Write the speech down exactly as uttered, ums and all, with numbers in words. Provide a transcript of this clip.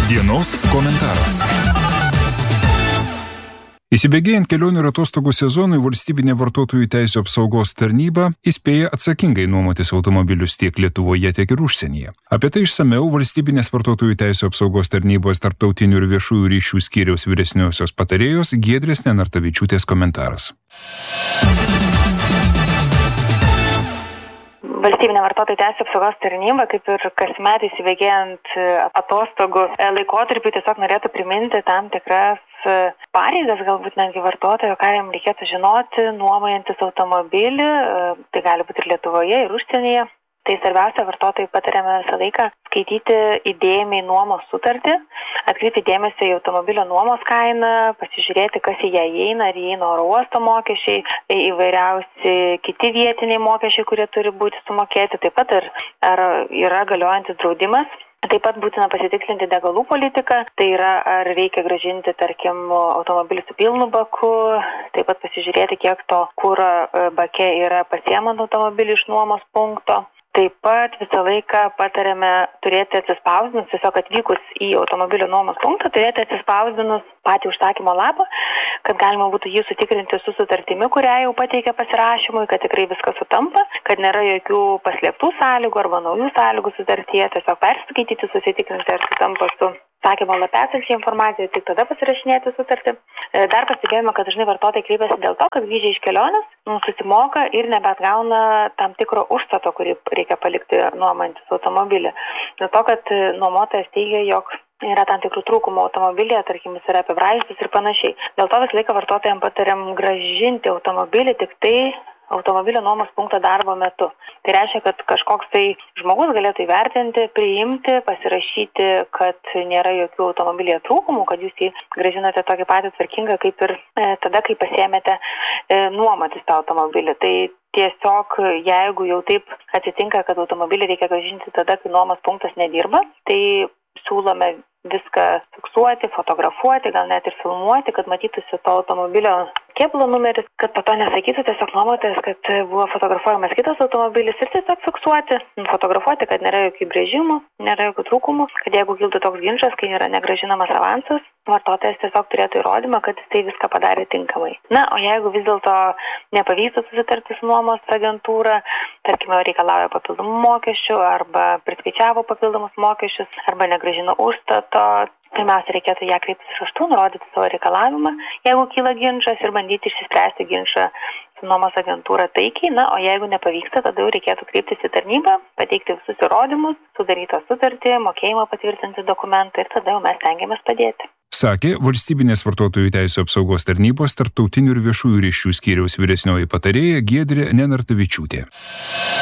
Dienos komentaras. Įsibėgėjant kelionių ir atostogų sezonui, valstybinė vartotojų teisių apsaugos tarnyba įspėja atsakingai nuomotis automobilius tiek Lietuvoje, tiek ir užsienyje. Apie tai išsamiau valstybinės vartotojų teisių apsaugos tarnybos tarptautinių ir viešųjų ryšių skyriaus vyresniosios patarėjos Giedrės Nenartavičiūtės komentaras. Valstybinė vartotojų teisių apsaugos tarnyba, kaip ir kasmet įsibėgėjant atostogų laikotarpį, tiesiog norėtų priminti tam tikras pareigas, galbūt netgi vartotojo, ką jam reikėtų žinoti, nuomojantis automobilį, tai gali būti ir Lietuvoje, ir užsienyje. Tai svarbiausia, vartotojai patariame visą laiką skaityti įdėmiai nuomos sutartį, atkreipti dėmesį į automobilio nuomos kainą, pasižiūrėti, kas į ją įeina, ar įeina oro uosto mokesčiai, įvairiausi kiti vietiniai mokesčiai, kurie turi būti sumokėti, taip pat ir ar yra galiojantis draudimas. Taip pat būtina pasitikslinti degalų politiką, tai yra ar reikia grąžinti, tarkim, automobilį su pilnu baku, taip pat pasižiūrėti, kiek to kuro bake yra pasiemant automobilį iš nuomos punkto. Taip pat visą laiką patariame turėti atsispausdinus, tiesiog atvykus į automobilio nuomos punktą, turėti atsispausdinus patį užsakymo lapą, kad galima būtų jį sutikrinti su sutartimi, kurią jau pateikė pasirašymui, kad tikrai viskas sutampa, kad nėra jokių paslėptų sąlygų arba naujų sąlygų sutartyje, tiesiog perskaityti, susitikrinti, ar sutampa su sakymo lape esančią informaciją, tik tada pasirašinėti sutartį. Dar pastebėjome, kad dažnai vartotojai kreipiasi dėl to, kad grįžę iš kelionės susimoka ir nebeatgauna tam tikro užstato, kurį reikia palikti nuomojantis automobilį. Dėl to, kad nuomotojas teigia, jog yra tam tikrų trūkumų automobilyje, tarkim, jis yra apibraistas ir panašiai. Dėl to visą laiką vartotojams patariam grąžinti automobilį tik tai automobilio nuomos punkto darbo metu. Tai reiškia, kad kažkoks tai žmogus galėtų įvertinti, priimti, pasirašyti, kad nėra jokių automobilyje trūkumų, kad jūs jį grąžinate tokį patį tvarkingą, kaip ir e, tada, kai pasiėmėte e, nuomotis tą automobilį. Tai tiesiog, jeigu jau taip atsitinka, kad automobilį reikia grąžinti tada, kai nuomos punktas nedirba, tai siūlome viską fiksuoti, fotografuoti, gal net ir filmuoti, kad matytųsi to automobilio kėbulo numeris, kad po to nesakytų tiesiog nuomotojas, kad buvo fotografuojamas kitas automobilis ir tiesiog fiksuoti, fotografuoti, kad nėra jokių brėžimų, nėra jokių trūkumų, kad jeigu kiltų toks ginčas, kai yra negrąžinamas avansas, vartotojas tiesiog turėtų įrodymą, kad jis tai viską padarė tinkamai. Na, o jeigu vis dėlto nepavyktų susitarti su nuomos agentūra, tarkime, reikalauja papildomų mokesčių arba priskaičiavo papildomus mokesčius arba negrąžino užstato, pirmiausia, reikėtų ją kreiptis raštu, nurodyti savo reikalavimą, jeigu kyla ginčas ir bandyti išsispręsti ginčą su nuomos agentūra taikiai. Na, o jeigu nepavyksta, tada jau reikėtų kreiptis į tarnybą, pateikti visus įrodymus, sudarytą sutartį, mokėjimą patvirtinti dokumentą ir tada jau mes stengiamės padėti. Sakė valstybinės vartotojų teisių apsaugos tarnybos tarptautinių ir viešųjų ryšių skyriaus vyresnioji patarėja Giedrė Nenartavičiūtė.